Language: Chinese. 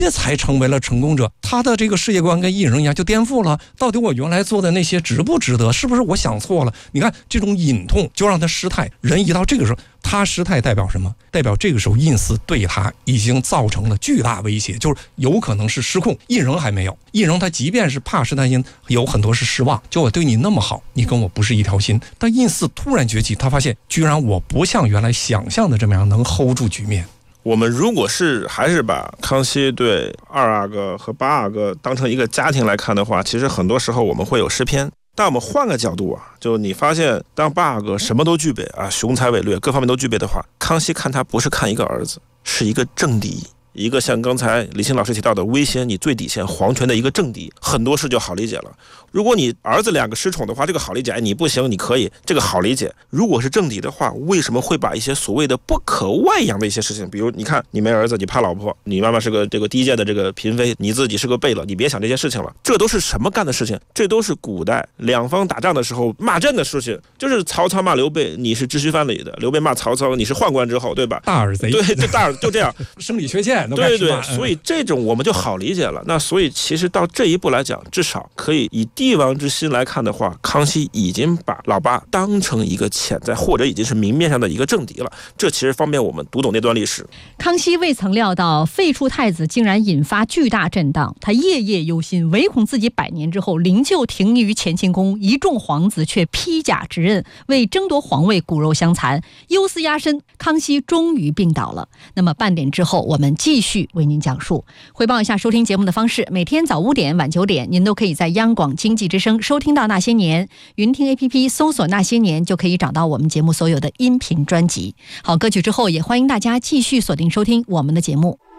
这才成为了成功者。他的这个世界观跟异人一样就颠覆了，到底我原来做的那些值不值得，是不是我想错了？你看这种隐痛就让他失态，人一到这个时候他失态代表什么？代表这个时候印司对他已经造成了巨大威胁，就是有可能是失控。异人还没有，异人他即便是怕试探性，有很多是失望，就我对你那么好，你跟我不是一条心。但印司突然崛起，他发现居然我不像原来想象的这么样能 hold 住局面。 我们如果还是把康熙对二阿哥和八阿哥当成一个家庭来看的话，其实很多时候我们会有失偏。但我们换个角度啊，就你发现当八阿哥什么都具备啊，雄才伟略各方面都具备的话，康熙看他不是看一个儿子，是一个政敌，一个像刚才李欣老师提到的威胁你最底线皇权的一个政敌，很多事就好理解了。如果你儿子2个失宠的话，这个好理解，你不行你可以，这个好理解。如果是政敌的话，为什么会把一些所谓的不可外扬的一些事情，比如你看你没儿子，你怕老婆，你妈妈是个这个低贱的这个嫔妃，你自己是个贝勒，你别想这些事情了，这都是什么干的事情？这都是古代两方打仗的时候骂阵的事情，就是曹操骂刘备，你是知虚藩篱的；刘备骂曹操，你是宦官之后，对吧？ 大耳贼， 对，就大耳就这样， 生理缺陷， 对对，所以这种我们就好理解了。那所以其实到这一步来讲，至少可以以帝王之心来看的话，康熙已经把老八当成一个潜在或者已经是明面上的一个政敌了，这其实方便我们读懂那段历史。 康熙未曾料到废黜太子竟然引发巨大震荡，他夜夜忧心，唯恐自己100年之后灵柩停于乾清宫，一众皇子却披甲执刃，为争夺皇位骨肉相残，忧思压身，康熙终于病倒了。那么半点之后我们继续为您讲述。汇报一下收听节目的方式，每天早5点晚9点您都可以在央广经济之声收听到那些年，云听 APP 搜索那些年就可以找到我们节目所有的音频专辑。好，歌曲之后也欢迎大家继续锁定收听我们的节目。